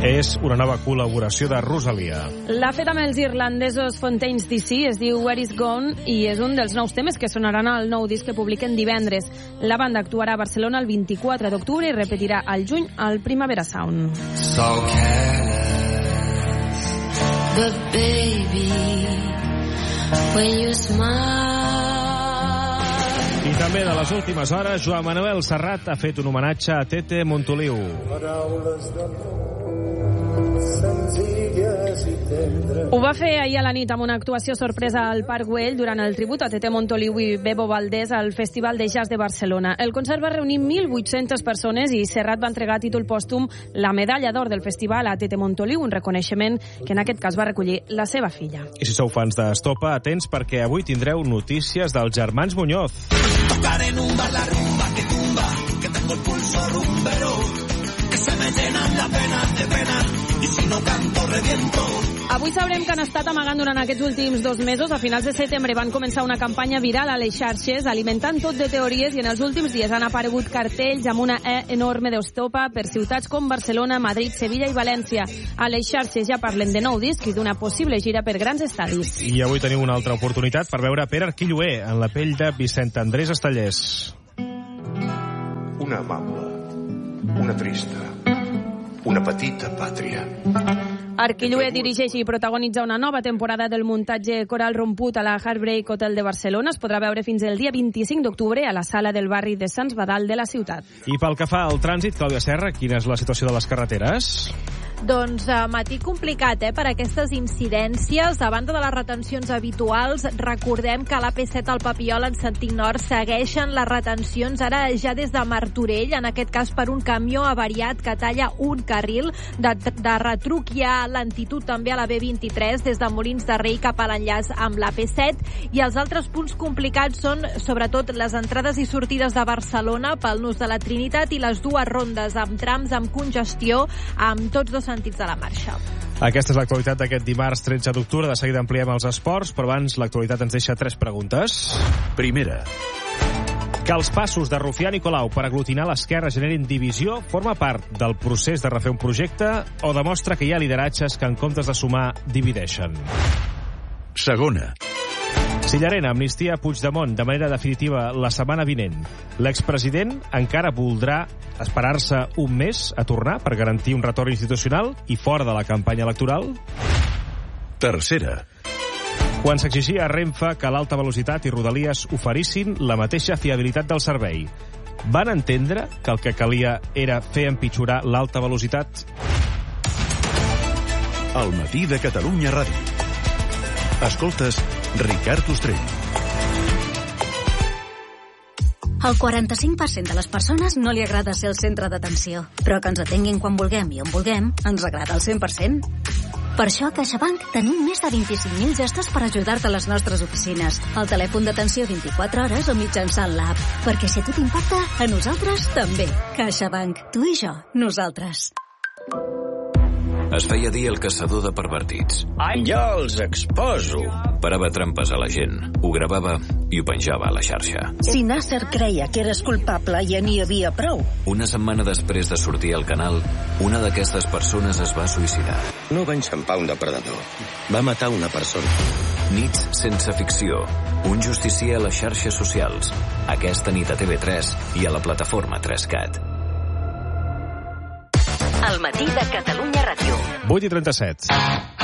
És una nova col·laboració de Rosalia. L'ha fet amb els irlandesos Fontaines DC, es diu Where Is Gone, i és un dels nous temes que sonaran al nou disc que publiquen divendres. La banda actuarà a Barcelona el 24 d'octubre i repetirà al juny al Primavera Sound. So careless, but baby, when you smile. I també de les últimes hores, Joan Manuel Serrat ha fet un homenatge a Tete Montoliu. Ho va fer ahir a la nit amb una actuació sorpresa al Parc Güell durant el tribut a Tete Montoliu i Bebo Valdés al Festival de Jazz de Barcelona. El concert va reunir 1.800 persones i Serrat va entregar a títol pòstum la medalla d'or del festival a Tete Montoliu, un reconeixement que en aquest cas va recollir la seva filla. I si sou fans d'Estopa, atents perquè avui tindreu notícies dels germans Muñoz. Tocar en un bar la rumba que tumba, que tengo el pulso rumbero, que se me llenan las venas de pena, y si no canto reviento. Avui sabrem que han estat amagant durant aquests últims 2 mesos. A finals de setembre van començar una campanya viral a les xarxes, alimentant tot de teories, i en els últims dies han aparegut cartells amb una E enorme d'Estopa per ciutats com Barcelona, Madrid, Sevilla i València. A les xarxes ja parlen de nou disc i d'una possible gira per grans estadis. I avui teniu una altra oportunitat per veure Pere Arquilloé en la pell de Vicent Andrés Estellers. Una amable, una trista, una petita pàtria. Arquilloé dirigeix i protagonitza una nova temporada del muntatge Coral Romput a la Heartbreak Hotel de Barcelona. Es podrà veure fins el dia 25 d'octubre a la sala del barri de Sants Badal de la ciutat. I pel que fa al trànsit, Clàudia Serra, quina és la situació de les carreteres? Doncs matí complicat, per aquestes incidències. A banda de les retencions habituals, recordem que a l'AP7 al Papiol en sentit nord segueixen les retencions ara ja des de Martorell, en aquest cas per un camió avariat que talla un carril. De retruc hi ha lentitud també a la B23 des de Molins de Rei cap a l'enllaç amb l'AP7, i els altres punts complicats són sobretot les entrades i sortides de Barcelona pel nus de la Trinitat i les dues rondes amb trams amb congestió amb tots dos sentits de la marxa. Aquesta és l'actualitat d'aquest dimarts 13 d'octubre. De seguida ampliem els esports, però abans l'actualitat ens deixa 3 preguntes. Primera. Que els passos de Rufià Nicolau per aglutinar l'esquerra generin divisió forma part del procés de refer un projecte o demostra que hi ha lideratges que en comptes de sumar divideixen? Segona. Si Llarena amnistia a Puigdemont de manera definitiva la setmana vinent, l'expresident encara voldrà esperar-se un mes a tornar per garantir un retorn institucional i fora de la campanya electoral? Tercera. Quan s'exigia a Renfe que l'alta velocitat i Rodalies oferissin la mateixa fiabilitat del servei, van entendre que el que calia era fer empitjorar l'alta velocitat? Al matí de Catalunya Ràdio. Escoltes Ricard Ostrell. Al 45% de les persones no li agrada ser el centre d'atenció, però que ens atenguin quan vulguem i on vulguem ens agrada al 100%. Per això a CaixaBank tenim més de 25.000 gestos per ajudar-te a les nostres oficines, al telèfon d'atenció 24 hores o mitjançant l'app. Perquè si a tu t'impacta, a nosaltres també. CaixaBank, tu i jo, nosaltres. Es feia dir el caçador de pervertits. Jo els exposo. Parava trampes a la gent, ho gravava i ho penjava a la xarxa. Si Nasser creia que eres culpable, ja n'hi havia prou. Una setmana després de sortir al canal, una d'aquestes persones es va suïcidar. No va enxampar un depredador. Va matar una persona. Nits sense ficció. Un justicier a les xarxes socials. Aquesta nit a TV3 i a la plataforma 3CAT. Al matí de Catalunya Ràdio. 8:37.